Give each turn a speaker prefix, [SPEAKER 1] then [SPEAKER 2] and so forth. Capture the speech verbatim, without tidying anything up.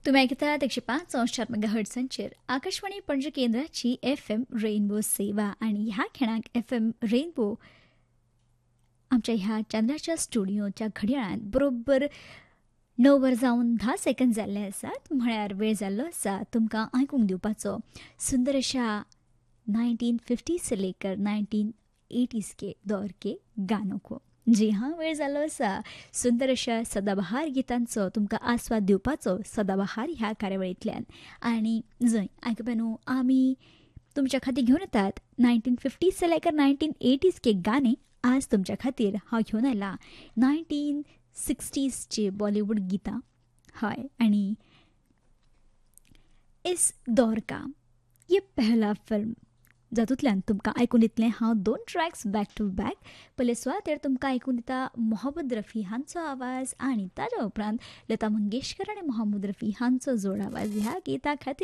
[SPEAKER 1] तुम्ही ऐकतात एकशे पाच अंश चार मेगा हर्ट्झांचेर आकाशवाणी पणजी केंद्राची एफ एम रेनबो सेवा आणि ह्या खेळाक एफ एम रेनबो आमच्या ह्या चंद्राच्या स्टुडिओच्या घडयाळांत बरोबर णव वर जावन धा सेकंद जाल्ले आसात. म्हळ्यार वेळ जाल्लो आसा तुमकां आयकूंक दिवपाचो सुंदर अशा नायन्टीन फिफ्टी से लेकर नायन्टीन एटीज के दौर के गानों को. जी हां, वेळ जाल्लो आसा सुंदर अशा सदाबहार गितांचो तुमकां आस्वाद दिवपाचो सदाबहार ह्या कार्यावळींतल्यान. आनी जंय आयकप्यानू आमी तुमच्या खातीर घेवन येतात नायन्टीन फिफ्टी से लेकर नायन्टीन एटीज के गाणे. आज तुमच्या खातीर हांव घेवन आयलां नायन्टीन सिक्स्टीजची बॉलिवूड गितां. हय, आनी इस दौर का ये पहला फिल्म जातूंतल्यान तुमकां आयकून दितलें हांव दोन ट्रॅक्स बॅक टू बॅक. पयले सुवातेर तुमकां आयकून दिता मोहम्मद रफी हांचो आवाज आनी ताच्या उपरांत लता मंगेशकर आनी मोहम्मद रफी हांचो जोड आवाज ह्या गिता खातीर.